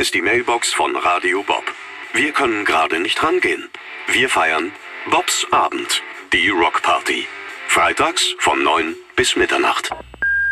ist die Mailbox von Radio Bob. Wir können gerade nicht rangehen. Wir feiern Bobs Abend, die Rockparty. Freitags von 9 bis Mitternacht.